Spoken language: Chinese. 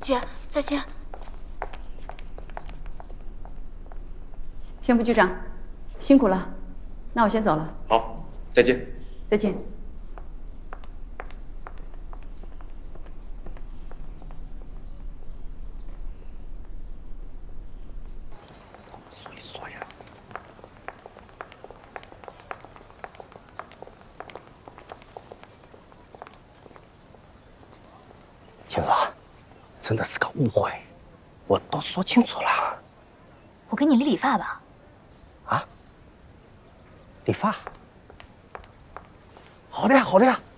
姐，再见。 田副局长，辛苦了，那我先走了。 好，再见。 再见。 说一说呀。晴儿，真的是个误会，我都说清楚了。 我给你理理发吧。 啊？理发？好的呀，好的呀。